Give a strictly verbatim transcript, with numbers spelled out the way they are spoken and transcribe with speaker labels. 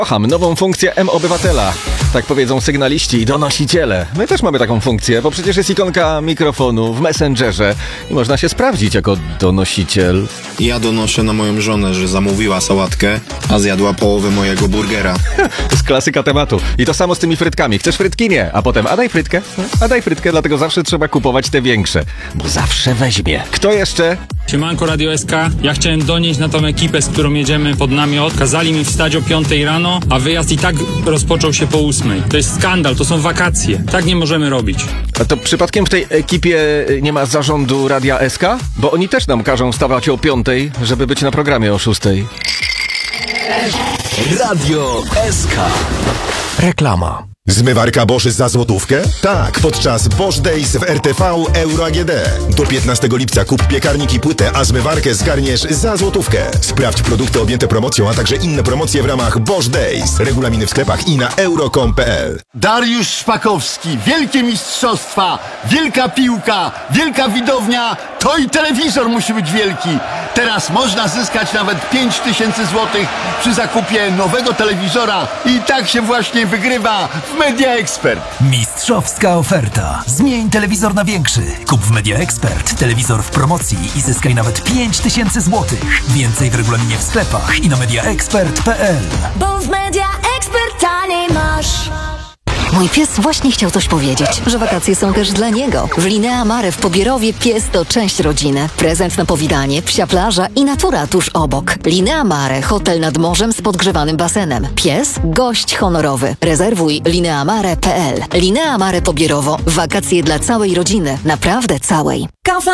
Speaker 1: Kocham nową funkcję M-Obywatela. Tak powiedzą sygnaliści i donosiciele. My też mamy taką funkcję, bo przecież jest ikonka mikrofonu w Messengerze i można się sprawdzić jako donosiciel.
Speaker 2: Ja donoszę na moją żonę, że zamówiła sałatkę, a zjadła połowę mojego burgera.
Speaker 1: To jest klasyka tematu. I to samo z tymi frytkami. Chcesz frytki? Nie. A potem, a daj frytkę? A daj frytkę, dlatego zawsze trzeba kupować te większe. Bo zawsze weźmie. Kto jeszcze?
Speaker 3: Siemanko Radio S K, ja chciałem donieść na tą ekipę, z którą jedziemy pod namiot. Kazali mi wstać o piątej rano, a wyjazd i tak rozpoczął się po ósmej. To jest skandal, to są wakacje. Tak nie możemy robić.
Speaker 1: A to przypadkiem w tej ekipie nie ma zarządu Radia S K? Bo oni też nam każą wstawać o piątej, żeby być na programie o szóstej.
Speaker 4: Radio S K. Reklama.
Speaker 5: Zmywarka Bosch za złotówkę? Tak, podczas Bosch Days w R T V Euro A G D. Do piętnastego lipca kup piekarnik i płytę, a zmywarkę zgarniesz za złotówkę. Sprawdź produkty objęte promocją, a także inne promocje w ramach Bosch Days. Regulaminy w sklepach i na euro kropka com kropka p l.
Speaker 6: Dariusz Szpakowski, wielkie mistrzostwa, wielka piłka, wielka widownia, to i telewizor musi być wielki. Teraz można zyskać nawet pięć tysięcy złotych przy zakupie nowego telewizora i tak się właśnie wygrywa w Media Expert.
Speaker 4: Mistrzowska oferta. Zmień telewizor na większy. Kup w Media Expert telewizor w promocji i zyskaj nawet pięć tysięcy złotych. Więcej w regulaminie w sklepach i na media expert kropka p l.
Speaker 7: Bo w Media Expert taniej masz. Mój pies właśnie chciał coś powiedzieć, że wakacje są też dla niego. W Linea Mare w Pobierowie pies to część rodziny. Prezent na powitanie, psia plaża i natura tuż obok. Linea Mare, hotel nad morzem z podgrzewanym basenem. Pies, gość honorowy. Rezerwuj lineamare kropka p l. Linea Mare Pobierowo. Wakacje dla całej rodziny. Naprawdę całej.